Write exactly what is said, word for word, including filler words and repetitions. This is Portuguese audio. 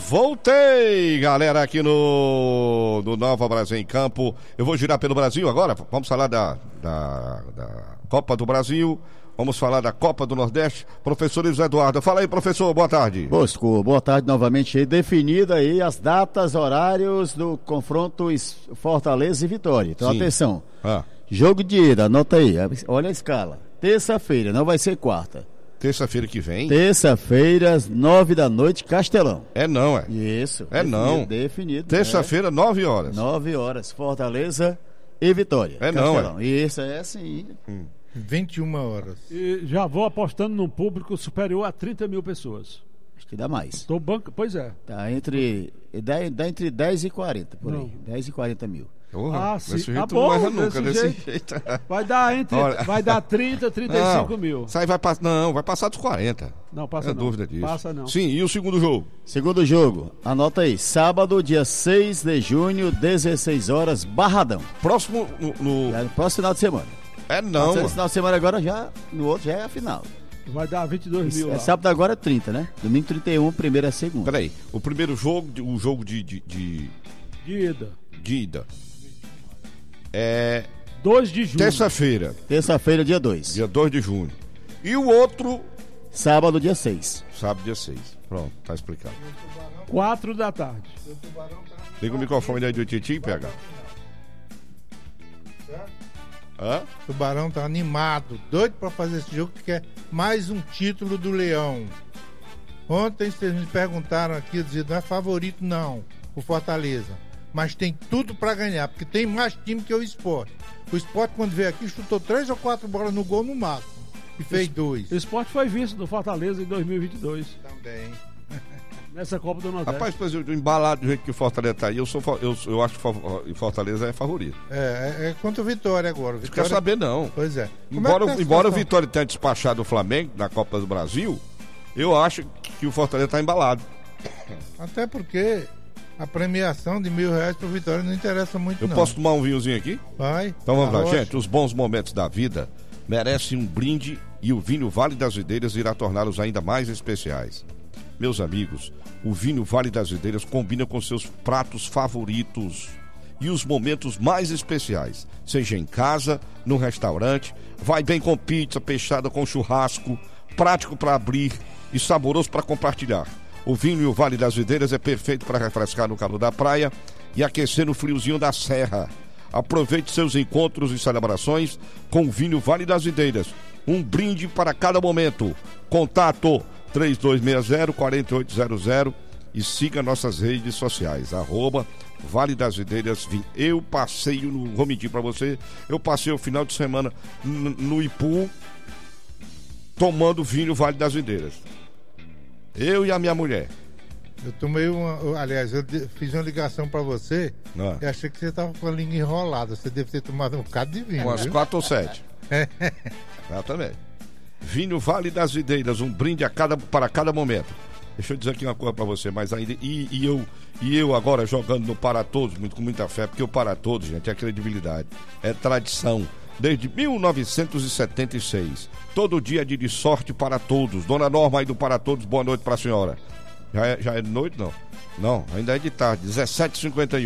Voltei, galera, aqui no, no Nova Brasil em Campo. Eu vou girar pelo Brasil agora. Vamos falar da, da, da Copa do Brasil. Vamos falar da Copa do Nordeste. Professor Luiz Eduardo. Fala aí, professor. Boa tarde. Bosco, boa tarde novamente aí. Definida aí as datas, horários do confronto Fortaleza e Vitória. Então, Sim. atenção. Ah. Jogo de ida, anota aí. Olha a escala. Terça-feira, não vai ser quarta. Terça-feira que vem? Terça-feira, às nove da noite, Castelão. É não, é? Isso. É definido, não. Definido. Terça-feira, nove horas. Nove horas, Fortaleza e Vitória. É Castelão. não, é? Isso, é assim. Hum. vinte e uma horas. E já vou apostando num público superior a trinta mil pessoas. Acho que dá mais. Tô banco, pois é. Tá entre, dá, dá entre dez e quarenta, por não. aí. dez e quarenta mil. Porra, ah, sim. Desse jeito Ah, bom, não erra nunca, desse desse jeito. jeito. Vai dar entre, Olha... vai dar trinta, trinta e cinco mil. Isso aí vai passar, não, vai passar dos quarenta. Não, passa não. não. dúvida disso. Passa não. Sim, e o segundo jogo? Segundo jogo, anota aí, sábado, dia seis de junho, dezesseis horas, Barradão. Próximo no... no... É, próximo final de semana. É não, Esse final de semana agora já, no outro já é a final. Vai dar vinte e dois mil. É, lá. sábado agora é trinta, né? Domingo trinta e um, primeira e segunda. Peraí, o primeiro jogo, o jogo de... De, de... de ida. De ida. É... dois de junho. Terça-feira. Terça-feira, dia dois. Dia dois de junho. E o outro... Sábado, dia seis. Sábado, dia seis. Pronto, tá explicado. quatro da tarde. Liga o microfone aí do Titi, pega. Hã? O Tubarão tá animado, doido pra fazer esse jogo, que quer mais um título do Leão. Ontem vocês me perguntaram aqui, dizendo, não é favorito não, o Fortaleza. Mas tem tudo pra ganhar, porque tem mais time que o Sport. O Sport, quando veio aqui, chutou três ou quatro bolas no gol no máximo. E fez dois. O Sport foi visto do Fortaleza em dois mil e vinte e dois. Também. Nessa Copa do Nordeste. Rapaz, pois eu embalado do jeito que o Fortaleza tá aí, eu, sou, eu, eu acho que o Fortaleza é favorito. É, é, é contra o Vitória agora. O Vitória... Não quer saber não. Pois é. Embora, é tá embora o Vitória tenha despachado o Flamengo na Copa do Brasil, eu acho que o Fortaleza tá embalado. Até porque a premiação de mil reais pro Vitória não interessa muito eu não. Eu posso tomar um vinhozinho aqui? Vai. Então vamos lá, rocha. gente. Os bons momentos da vida merecem um brinde e o vinho Vale das Videiras irá torná-los ainda mais especiais. Meus amigos, o vinho Vale das Videiras combina com seus pratos favoritos e os momentos mais especiais, seja em casa, no restaurante, vai bem com pizza, peixada com churrasco, prático para abrir e saboroso para compartilhar. O vinho Vale das Videiras é perfeito para refrescar no calor da praia e aquecer no friozinho da serra. Aproveite seus encontros e celebrações com o vinho Vale das Videiras. Um brinde para cada momento. Contato três dois seis zero, quatro oito zero zero e siga nossas redes sociais, arroba Vale das Videiras Vinho. Eu passei, no, vou mentir pra você, eu passei o final de semana n- no Ipu tomando vinho Vale das Videiras. Eu e a minha mulher. Eu tomei uma, aliás, eu fiz uma ligação pra você Não. e achei que você tava com a língua enrolada, você deve ter tomado um bocado de vinho. Umas viu? quatro ou sete. Exatamente. Vinho Vale das Videiras, um brinde a cada, para cada momento. Deixa eu dizer aqui uma coisa pra você, mas ainda. E, e, eu, e eu agora jogando no Para Todos, muito, com muita fé, porque o Para Todos, gente, é credibilidade, é tradição. Desde mil novecentos e setenta e seis. Todo dia é dia de sorte para todos. Dona Norma aí do Para Todos, boa noite pra senhora. Já é, já é de noite, não? Não, ainda é de tarde, dezessete e cinquenta e um.